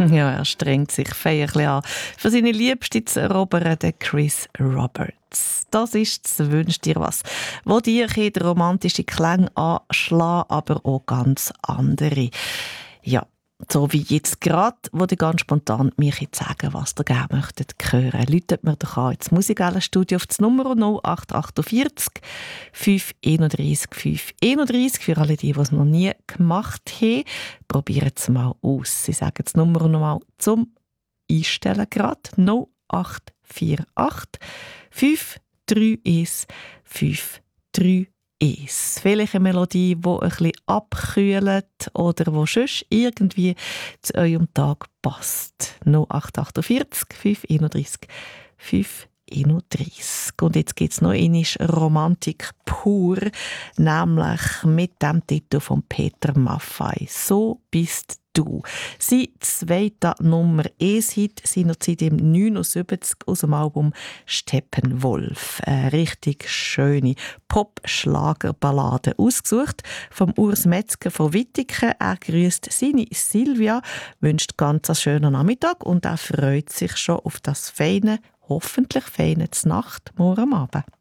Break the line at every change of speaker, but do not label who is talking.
Ja, er strengt sich feierlich an, für seine Liebste zu erobern, den Chris Roberts. Das ist das «Wünsch dir was», wo dir romantische Klänge anschlagen, aber auch ganz andere. Ja, so wie jetzt gerade, wo ihr ganz spontan mir jetzt sagen, was ihr gerne möchtet hören. Läutet mir doch an ins Musikstudio auf die Nummer 0848 531 531. Für alle die es noch nie gemacht haben, probiert es mal aus. Sie sagen die Nummer nochmal zum Einstellen gerade. 0848 531 531. Vielleicht eine Melodie, die ein bisschen abkühlt oder die sonst irgendwie zu eurem Tag passt. 0848 531 531. Und jetzt gibt es noch einmal Romantik pur, nämlich mit dem Titel von Peter Maffay. «So bist du». Sein zweiter Nummer 1 Hit seinerzeit im 79 aus dem Album «Steppenwolf». Eine richtig schöne Pop-Schlagerballade ausgesucht vom Urs Metzger von Wittigen. Er grüßt seine Silvia, wünscht ganz einen schönen Nachmittag und er freut sich schon auf das feine, hoffentlich feine Nacht morgen Abend.